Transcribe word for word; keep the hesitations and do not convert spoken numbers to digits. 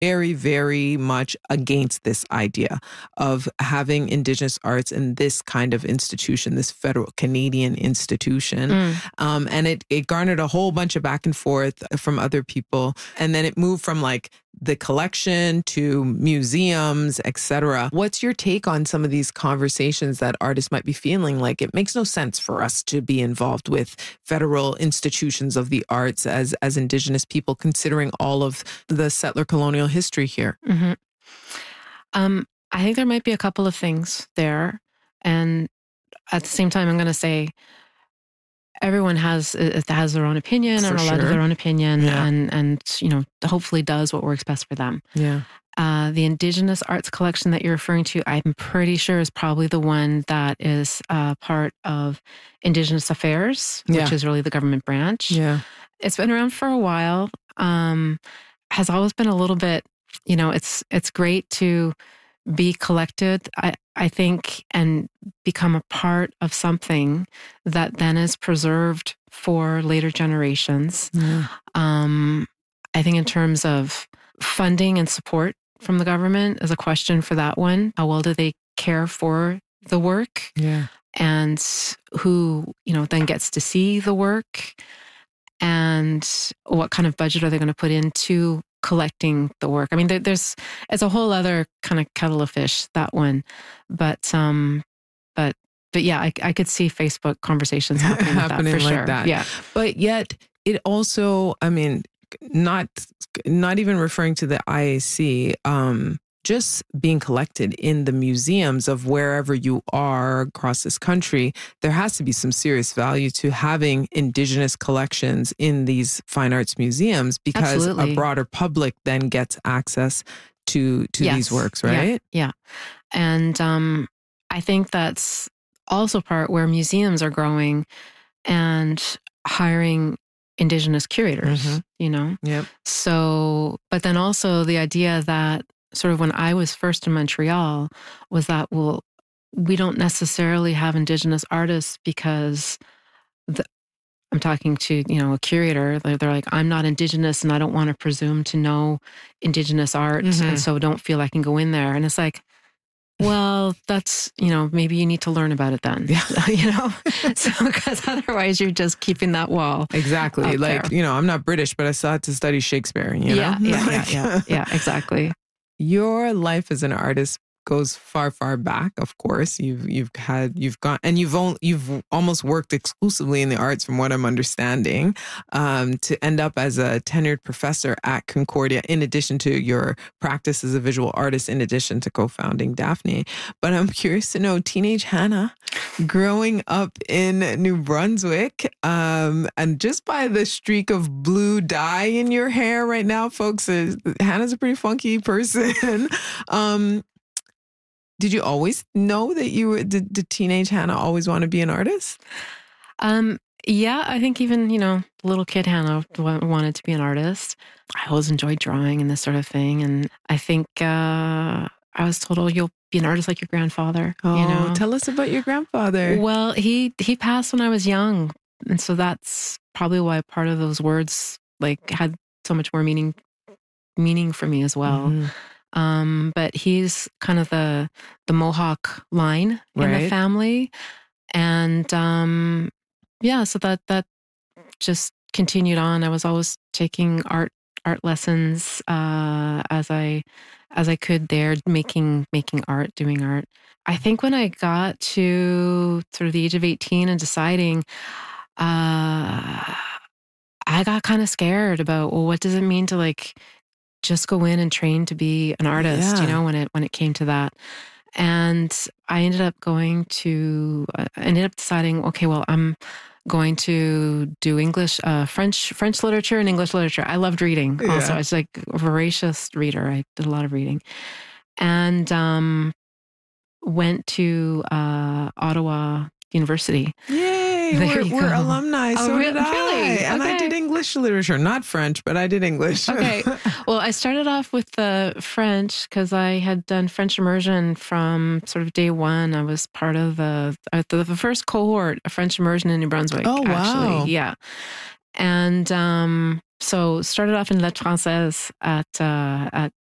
very, very much against this idea of having Indigenous arts in this kind of institution, this federal Canadian institution. Mm. Um, and it, it garnered a whole bunch of back and forth from other people. And then it moved from like the collection to museums, et cetera. What's your take on some of these conversations that artists might be feeling like it makes no sense for us to be involved with federal institutions of the arts as, as Indigenous people, considering all of the settler colonial history here? Mm-hmm. Um, I think there might be a couple of things there. And at the same time, I'm going to say, everyone has has their own opinion and allowed to their own opinion, yeah. and and you know hopefully does what works best for them. Yeah. Uh, the Indigenous arts collection that you're referring to, I'm pretty sure is probably the one that is uh, part of Indigenous Affairs, which yeah. is really the government branch. Yeah. It's been around for a while. Um, has always been a little bit, you know, it's it's great to be collected, I, I think, and become a part of something that then is preserved for later generations. Yeah. Um, I think in terms of funding and support from the government is a question for that one. How well do they care for the work? Yeah. And who, you know, then gets to see the work? And what kind of budget are they going to put into collecting the work? I mean, there, there's it's a whole other kind of kettle of fish, that one. But um, but but yeah, I, I could see Facebook conversations happening, happening that for like sure. that. Yeah, but yet it also, I mean, not not even referring to the I A C. Um, just being collected in the museums of wherever you are across this country, there has to be some serious value to having Indigenous collections in these fine arts museums, because Absolutely. a broader public then gets access to to yes. these works, right? Yeah, yeah. And um, I think that's also part where museums are growing and hiring Indigenous curators, mm-hmm. you know? Yep. So, but then also the idea that sort of when I was first in Montreal was that, well, we don't necessarily have Indigenous artists because the, I'm talking to, you know, a curator. They're, they're like, I'm not Indigenous and I don't want to presume to know Indigenous art. Mm-hmm. And so don't feel I can go in there. And it's like, well, that's, you know, maybe you need to learn about it then, yeah. you know, so because otherwise you're just keeping that wall. Exactly. Like, there. You know, I'm not British, but I still had to study Shakespeare, you yeah, know? Yeah, yeah, yeah, yeah, exactly. Your life as an artist goes far, far back. Of course, you've you've had you've gone and you've only, you've almost worked exclusively in the arts, from what I'm understanding, um, to end up as a tenured professor at Concordia. In addition to your practice as a visual artist, in addition to co-founding Daphne. But I'm curious to know, teenage Hannah, growing up in New Brunswick, um, and just by the streak of blue dye in your hair right now, folks, is, Hannah's a pretty funky person. um, Did you always know that you were, did, did teenage Hannah always want to be an artist? Um, yeah, I think even, you know, little kid Hannah wanted to be an artist. I always enjoyed drawing and this sort of thing. And I think uh, I was told, oh, you'll be an artist like your grandfather. Oh, you know? Tell us about your grandfather. Well, he, he passed when I was young. And so that's probably why part of those words like had so much more meaning, meaning for me as well. Mm-hmm. Um, but he's kind of the the Mohawk line right. in the family, and um, yeah, so that that just continued on. I was always taking art art lessons uh, as I as I could there, making making art, doing art. I think when I got to sort of the age of eighteen and deciding, uh, I got kind of scared about, well, what does it mean to like just go in and train to be an artist, yeah. you know, when it when it came to that. And I ended up going to, I ended up deciding, okay, well, I'm going to do English, uh, French, French literature and English literature. I loved reading yeah. also. I was like a voracious reader. I did a lot of reading. And um, went to uh, Ottawa University. Yay! We're, we're alumni. Oh, so really? did I. Really? And okay. I did English literature, not French, but I did English. Okay. Well, I started off with the French because I had done French immersion from sort of day one. I was part of the the, the first cohort of French immersion in New Brunswick. Oh, wow. Actually. Yeah. And um, so started off in Lettres Françaises at uh, at